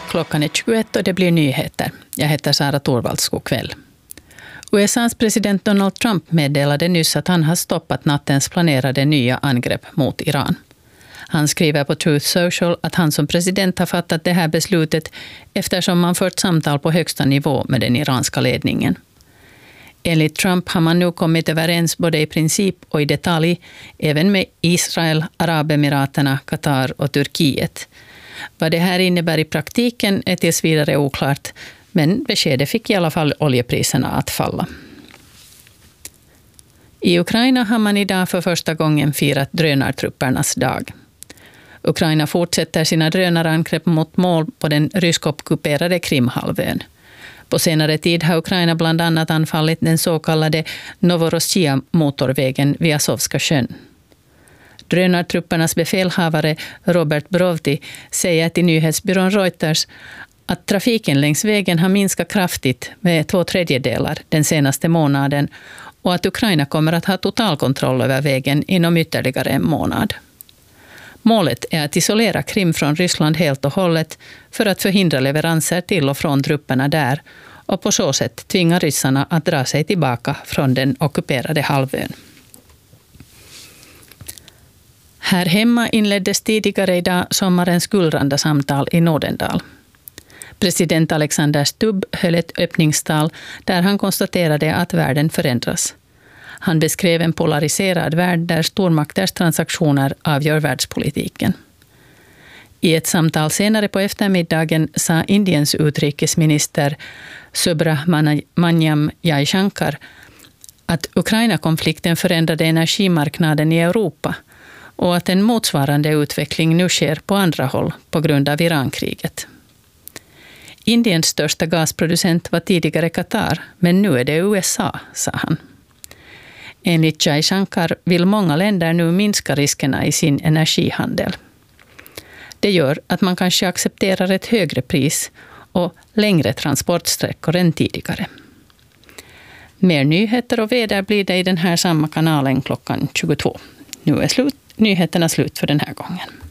Klockan är 21 och det blir nyheter. Jag heter Sara Torvalds, god kväll. USAs president Donald Trump meddelade nyss att han har stoppat nattens planerade nya angrepp mot Iran. Han skriver på Truth Social att han som president har fattat det här beslutet eftersom man fört samtal på högsta nivå med den iranska ledningen. Enligt Trump har man nu kommit överens både i princip och i detalj, även med Israel, Arabemiraterna, Qatar och Turkiet. Vad det här innebär i praktiken är tills vidare oklart, men beskedet fick i alla fall oljepriserna att falla. I Ukraina har man idag för första gången firat drönartruppernas dag. Ukraina fortsätter sina drönarangrepp mot mål på den ryskockuperade Krimhalvön. På senare tid har Ukraina bland annat anfallit den så kallade Novorossija-motorvägen vid Azovska sjön. Drönartruppernas befälhavare Robert Brovdi säger till nyhetsbyrån Reuters att trafiken längs vägen har minskat kraftigt med 2/3 den senaste månaden och att Ukraina kommer att ha totalkontroll över vägen inom ytterligare en månad. Målet är att isolera Krim från Ryssland helt och hållet för att förhindra leveranser till och från trupperna där och på så sätt tvinga ryssarna att dra sig tillbaka från den ockuperade halvön. Här hemma inleddes tidigare idag sommarens Gullranda-samtal i Nordendal. President Alexander Stubb höll ett öppningstal där han konstaterade att världen förändras. Han beskrev en polariserad värld där stormakters transaktioner avgör världspolitiken. I ett samtal senare på eftermiddagen sa Indiens utrikesminister Subrahmanyam Jaishankar att Ukraina-konflikten förändrade energimarknaden i Europa och att en motsvarande utveckling nu sker på andra håll på grund av Irankriget. Indiens största gasproducent var tidigare Qatar, men nu är det USA, sa han. Enligt Jaishankar vill många länder nu minska riskerna i sin energihandel. Det gör att man kanske accepterar ett högre pris och längre transportsträckor än tidigare. Mer nyheter och väder blir det i den här samma kanalen klockan 22. Nu är nyheterna slut för den här gången.